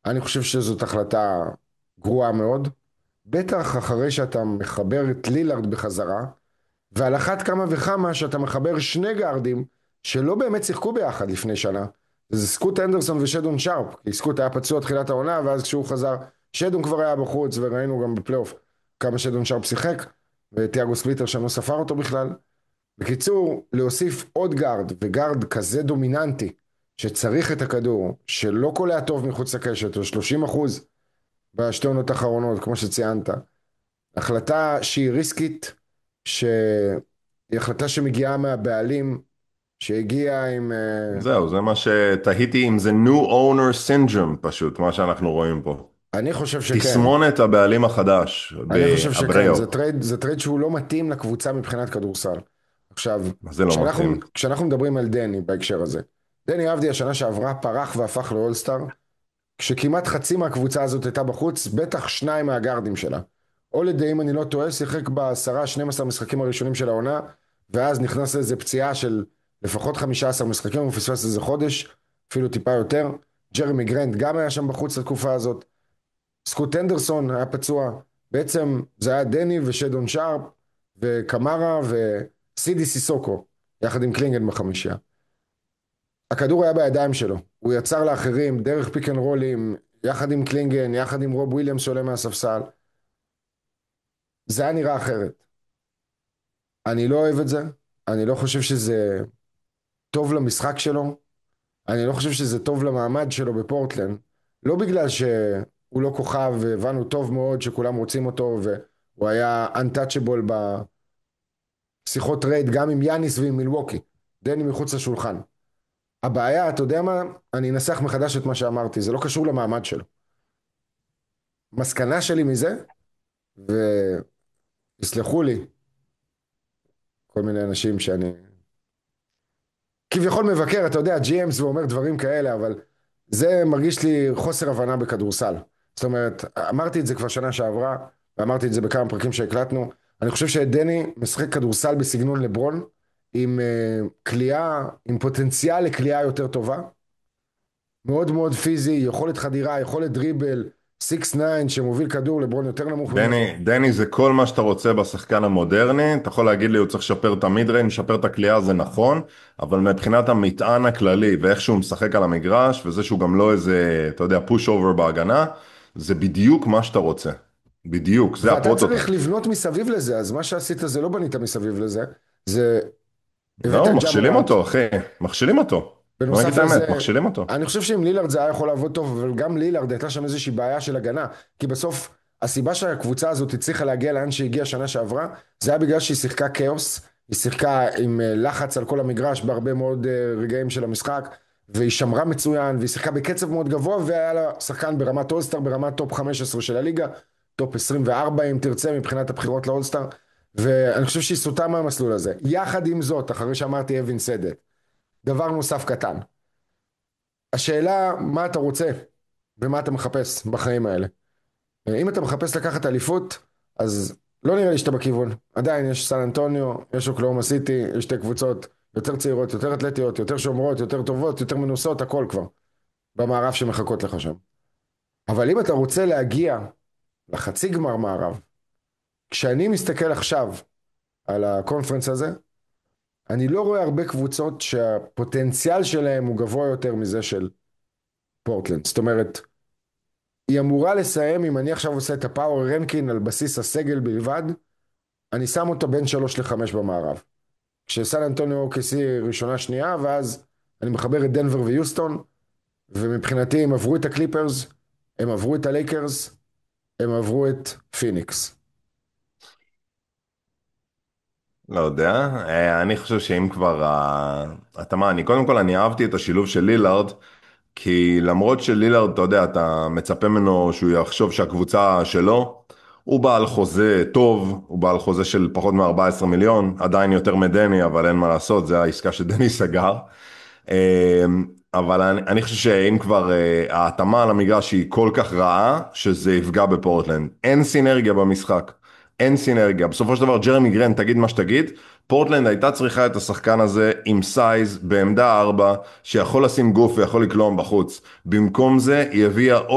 אני חושב שזאת החלטה גרועה מאוד, בטח אחרי שאתה מחבר את לילארד בחזרה, ועל אחת כמה וכמה שאתה מחבר שני גארדים שלא באמת שיחקו ביחד לפני שנה. זה סקוט אנדרסון ושדון שרפ, כי סקוט היה פצוע תחילת העונה, ואז כשהוא חזר, שדון כבר היה בחוץ, וראינו גם בפלייאוף כמה שדון שרפ שיחק, ותיאגו ספליטר שם לא ספר אותו בכלל. בקיצור, להוסיף עוד גארד, וגארד כזה דומיננטי, שצריך את הכדור, שלא קולע טוב מחוץ לקשת, או 30% בשתי עונות האחרונות, כמו שציינת. החלטה שהיא ריסקית, שהיא החלטה שמגיעה מהבעלים, שהגיעה עם... זהו, זה מה שתהיתי אם זה new owner syndrome פשוט, מה שאנחנו רואים פה. אני חושב שכן. תסמונת הבעלים החדש אני חושב שכן. באבריאו. זה טרייד שהוא לא מתאים לקבוצה מבחינת כדורסל. עכשיו, מה זה לא מתאים? כשאנחנו מדברים על דני בהקשר הזה, דני אבדיה השנה שעברה פרח והפך לאולסטאר, כשכמעט חצי מהקבוצה הזאת הייתה בחוץ, בטח שניים מהגארדים שלה. הולידיי, אם אני לא טועה, שיחק ב10-12 משחקים הראשונים של העונה, ואז נכנס לאיזה פציעה של לפחות 15 משחקים, הוא פספס איזה חודש, אפילו טיפה יותר. ג'רמי גרנט גם היה שם בחוץ לתקופה הזאת. סקוט אנדרסון היה פצוע. בעצם זה היה דני ושדון שרפ, וקמרה וסידי סיסוקו, יחד עם קלינגן בחמישייה. הכדור היה בידיים שלו, הוא יצר לאחרים דרך פיק אנד רולים, יחד עם קלינגן, יחד עם רוב וויליאמס שעולה מהספסל. זה היה נראה אחרת. אני לא אוהב את זה, אני לא חושב שזה טוב למשחק שלו, אני לא חושב שזה טוב למעמד שלו בפורטלנד, לא בגלל שהוא לא כוכב, והבנו טוב מאוד שכולם רוצים אותו, והוא היה untouchable בשיחות רייד, גם עם יאניס ועם מילווקי, דני מחוץ לשולחן. הבעיה, אתה יודע מה? אני אנסח מחדש את מה שאמרתי, זה לא קשור למעמד שלו. מסקנה שלי מזה, ויסלחו לי כל מיני אנשים שאני כביכול מבקר, אתה יודע, GMs ואומר דברים כאלה, אבל זה מרגיש לי חוסר הבנה בכדורסל. זאת אומרת, אמרתי את זה כבר שנה שעברה, ואמרתי את זה בכמה פרקים שהקלטנו. אני חושב שדני משחק כדורסל בסגנון לברון, עם קליעה, עם פוטנציאל לקליעה יותר טובה, מאוד מאוד פיזי, יכולת חדירה, יכולת דריבל, 6-9 שמוביל כדור, לברון יותר נמוך ממנו. דני זה כל מה שאתה רוצה בשחקן המודרני, אתה יכול להגיד לי הוא צריך לשפר את המידריין, לשפר את הקליעה, זה נכון, אבל מבחינת המטען הכללי ואיך שהוא משחק על המגרש, וזה שהוא גם לא איזה, אתה יודע, פוש אובר בהגנה, זה בדיוק מה שאתה רוצה. בדיוק, זה ואתה צריך הפרוטוטייפ. לבנות מסביב לזה, אז מה שעשית זה לא בנית מסביב לזה, זה הבאת לא, את מכשילים ג'מורנט. אותו, אחי, מכשילים אותו. בוא נגיד בנוסף את האמת, לזה, מכשילים אותו. אני חושב שעם לילארד זה היה יכול לעבוד טוב, אבל גם לילארד הייתה שם איזושהי בעיה של הגנה, כי בסוף הסיבה שהקבוצה הזאת הצליחה להגיע לאן שהגיעה שנה שעברה, זה היה בגלל שהיא שיחקה כאוס, היא שיחקה עם לחץ על כל המגרש בהרבה מאוד רגעים של המשחק, והיא שמרה מצוין, והיא שיחקה בקצב מאוד גבוה, והיה לה שחקן ברמת אולסטאר, ברמת טופ 15 של הליגה, טופ 24 אם תרצה מבחינת הבחירות לאולסטאר, ואני חושב שהיא סוטה מהמסלול הזה. יחד עם זאת, אחרי שאמרתי אבין סדט, דבר נוסף קטן. השאלה, מה אתה רוצה ומה אתה מחפש בחיים האלה. אם אתה מחפש לקחת אליפות, אז לא נראה לי שאתה בכיוון. עדיין יש סן אנטוניו, יש אוקלאומה סיטי, יש שתי קבוצות יותר צעירות, יותר אתלטיות, יותר שומרות, יותר טובות, יותר מנוסות, הכל כבר במערב שמחכות לך שם. אבל אם אתה רוצה להגיע לחצי גמר מערב, כשאני מסתכל עכשיו על הקונפרנס הזה, אני לא רואה הרבה קבוצות שהפוטנציאל שלהם הוא גבוה יותר מזה של פורטלנד. זאת אומרת, היא אמורה לסיים, אם אני עכשיו עושה את הפאוור רנקין על בסיס הסגל בלבד, אני שם אותו בין 3 ל-5 במערב. כשסן אנטוניו אוקסי ראשונה שנייה, ואז אני מחבר את דנבר ויוסטון, ומבחינתי הם עברו את הקליפרס, הם עברו את הלייקרס, הם עברו את פיניקס. לא יודע, אני חושב שאם כבר, אתה מה, קודם כל אני אהבתי את השילוב של לילארד, כי למרות שלילארד, אתה יודע, אתה מצפה ממנו שהוא יחשוב שהקבוצה שלו, הוא בעל חוזה טוב, הוא בעל חוזה של פחות מ-14 מיליון, עדיין יותר מדני, אבל אין מה לעשות, זה העסקה שדני סגר. אבל אני חושב שאם כבר ההתאמה על המגרש היא כל כך רעה, שזה יפגע בפורטלנד. אין סינרגיה במשחק. אין סינרגיה. בסופו של דבר, ג'רמי גרנט, תגיד מה שתגיד, פורטלנד הייתה צריכה את השחקן הזה עם סייז בעמדה 4, שיכול לשים גוף ויכול לקלום בחוץ. במקום זה, היא הביאה